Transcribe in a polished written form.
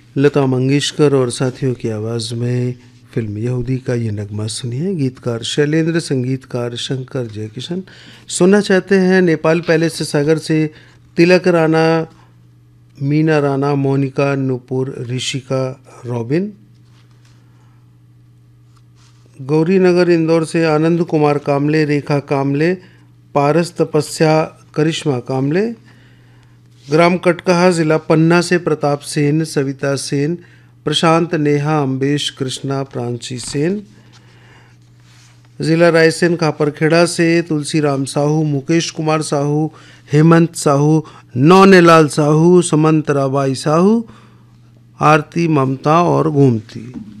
लता मंगेशकर और साथियों की आवाज़ में फिल्म यहूदी का ये नगमा सुनिए। गीतकार शैलेंद्र, संगीतकार शंकर जयकिशन। सुनना चाहते हैं नेपाल पैलेस सागर से तिलक राणा, मीना राणा, मोनिका, नूपुर, ऋषिका, रॉबिन। गौरी नगर इंदौर से आनंद कुमार कामले, रेखा कामले, पारस तपस्या, करिश्मा कामले। ग्राम कटकहा, जिला पन्ना से प्रताप सेन, सविता सेन, प्रशांत, नेहा, अम्बेश, कृष्णा, प्रांशी सेन। जिला रायसेन खापरखेड़ा से तुलसीराम साहू, मुकेश कुमार साहू, हेमंत साहू, नौनेलाल साहू, समंतराबाई साहू, आरती, ममता और गोमती।